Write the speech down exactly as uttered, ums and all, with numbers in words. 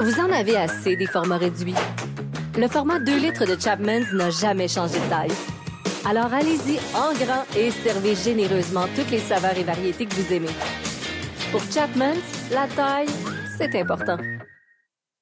Vous en avez assez des formats réduits. Le format deux litres de Chapman's n'a jamais changé de taille. Alors allez-y en grand et servez généreusement toutes les saveurs et variétés que vous aimez. Pour Chapman's, la taille, c'est important.